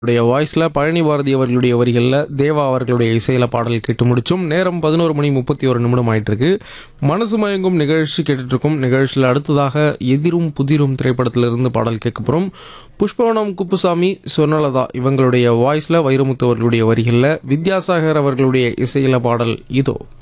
உடைய வாய்ஸ்ல பழனி பாரதி அவர்களுடைய வரிகளில் தேவா அவர்களுடைய இசையில பாடல் கேட்டு முடிச்சோம். நேரம் 11:31 ஆயிட்டு இருக்கு. மனசு மயங்கும் நிகழ்ச்சி கேட்டுட்டு இருக்கும். நிகழ்ச்சியில் அடுத்ததாக எதிரும் புதிரும் திரைப்படத்திலிருந்து பாடல் கேட்க போறோம். புஷ்பவனம் குப்புசாமி, சொர்ணலதா இவங்களுடைய வாய்ஸ்ல வைரமுத்து அவர்களுடைய வரிகளில் வித்யாசாகர் அவர்களுடைய இசையில பாடல் இதோ.